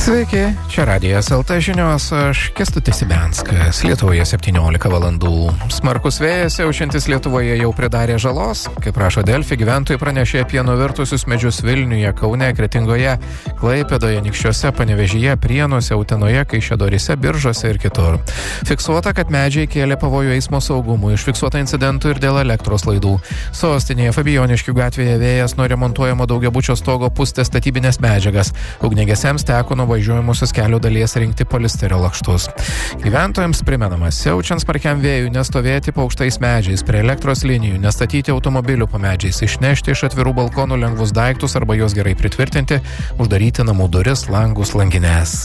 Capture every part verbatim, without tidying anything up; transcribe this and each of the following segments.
Sveiki, čia Radijas el te žinios, aš Kęstutis Ibianskas, Lietuvoje septyniolika valandų. Smarkus vėjas siaučiantis Lietuvoje jau pridarė žalos. Kaip rašo Delfi, gyventojai pranešė apie nuvirtusius medžius Vilniuje, Kaune, Kretingoje, Klaipėdoje, Anykščiuose, Panevėžyje, Prienuose, Utenoje, Kaišiadoryse, Biržuose ir kitur. Fiksuota, kad medžiai kėlė pavojų eismo saugumui, užfiksuota incidentų ir dėl elektros laidų. Sostinėje Fabijoniškių gatvėje vėjas nuo remontuojamo daugiabučio stogo pustė statybinės medžiagas. Ugniagesiams teko nuo važiuojamosios kelio dalies rinkti polisterio lakštus. Gyventojams primenama, siaučiant smarkiam vėjui nestovėti po aukštais medžiais, prie elektros linijų, nestatyti automobilių po medžiais, išnešti iš atvirų balkonų lengvus daiktus arba juos gerai pritvirtinti, uždaryti namų duris, langus, langines.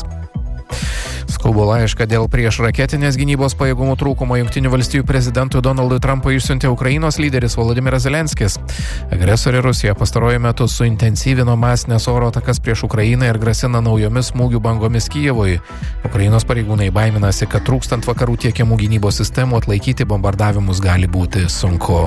Skubų laišką dėl priešraketinės gynybos pajėgumų trūkumo Jungtinių valstijų prezidentui Donaldui Trumpui išsiuntė Ukrainos lyderis Volodymyras Zelenskis. Agresorė Rusija pastaruoju metu suintensyvino masinės oro atakas prieš Ukrainą ir grasina naujomis smūgių bangomis Kijevui. Ukrainos pareigūnai baiminasi, kad trūkstant vakarų tiekiamų gynybos sistemų atlaikyti bombardavimus gali būti sunku.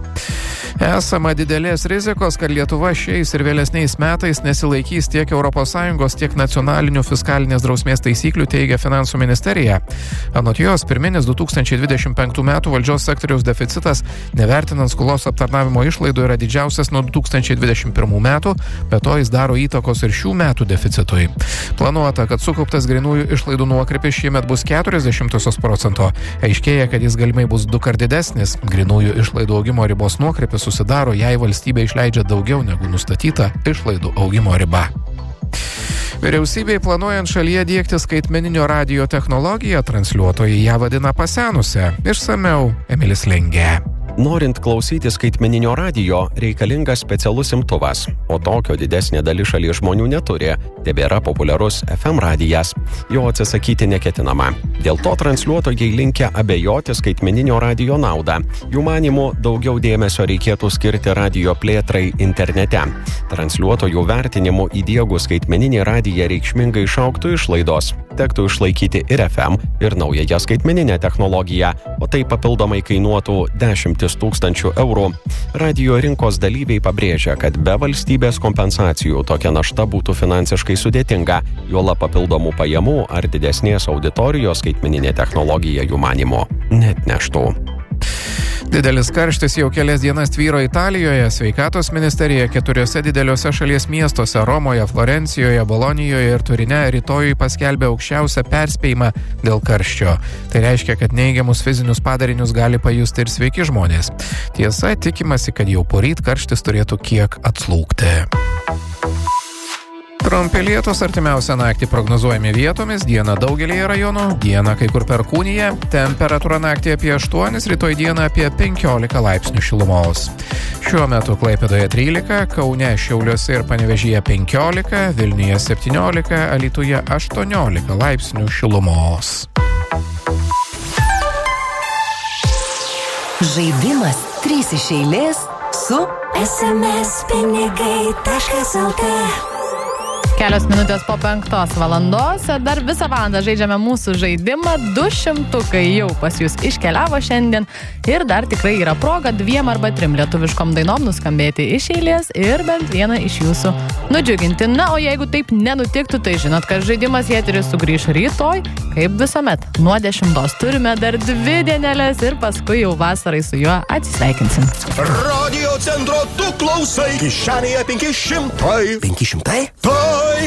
Esama didelės rizikos, kad Lietuva šiais ir vėlesniais metais nesilaikys tiek Europos Sąjungos, tiek nacionalinių fiskalinės drausmės taisyklių, teigia Finansų ministerija. Anot jos, pirminis du tūkstančiai dvidešimt penktų metų valdžios sektoriaus deficitas, nevertinant skolos aptarnavimo išlaidų, yra didžiausias nuo du tūkstančiai dvidešimt pirmų metų, bet to jis daro įtakos ir šių metų deficitui. Planuota, kad sukauptas grynųjų išlaidų nuokrypis šiemet bus keturiasdešimt procento. Aiškėja, kad jis galimai bus du kart didesnis. Grynųjų išlaidų augimo ribos nuokrypis susidaro, jei valstybė išleidžia daugiau negu nustatyta išlaidų augimo riba. Vyriausybei planuojant šalyje diegti skaitmeninio radijo technologiją, transliuotojai ją vadina pasenusią. Išsamiau Emilis Lengė. Norint klausyti skaitmeninio radijo, reikalingas specialus imtuvas, o tokio didesnė dalis šalies žmonių neturi. Tebėra populiarus ef em radijas. Jo atsisakyti neketinama. Dėl to transliuotojai linkę abejoti skaitmeninio radijo naudą. Jų manymu, daugiau dėmesio reikėtų skirti radijo plėtrai internete. Transliuotojų vertinimu įdiegus skaitmeninį radiją reikšmingai išaugtų išlaidos. Tektų išlaikyti ir ef em, ir naująją skaitmeninę technologiją, o tai papildomai kainuotų dešimtis tūkstančių eurų. Radijo rinkos dalyviai pabrėžia, kad be valstybės kompensacijų tokia našta būtų finansiškai sudėtinga, juolab papildomų pajamų ar didesnės auditorijos skaitmeninė technologija jų manymu neatneštų. Didelis karštis jau kelias dienas tvyro Italijoje. Sveikatos ministerija keturiose dideliuose šalies miestuose – Romoje, Florencijoje, Bolonijoje ir Turine – rytojui paskelbė aukščiausią perspėjimą dėl karščio. Tai reiškia, kad neigiamus fizinius padarinius gali pajusti ir sveiki žmonės. Tiesa, tikimasi, kad jau poryt karštis turėtų kiek atslūgti. Trumpi lietūs artimiausią naktį prognozuojami vietomis, dieną daugelį rajonų, dieną kai kur perkūnija, temperatūra naktį apie aštuonis, rytoj dieną apie penkiolika laipsnių šilumos. Šiuo metu Klaipėdoje trylika, Kaune, Šiauliuose ir Panevėžyje penkiolika, Vilniuje septyniolika, Alytuje aštuoniolika laipsnių šilumos. Žaidimas trys iš eilės su es em es pinigai taškas el te. Kelios minutės po penktos valandos, dar visą valandą žaidžiame mūsų žaidimą, du šimtukai jau pas jūs iškeliavo šiandien ir dar tikrai yra proga dviem arba trim lietuviškom dainom nuskambėti iš eilės ir bent vieną iš jūsų nudžiuginti. Na, o jeigu taip nenutiktų, tai žinot, kad žaidimas į eterį sugrįš rytoj, kaip visuomet, nuo dešimtos. Turime dar dvi dienelės ir paskui jau vasarai su juo atsisveikinsim. Radio centro tu klausai, kišenėje penki šimtai. penki šimtai? Tai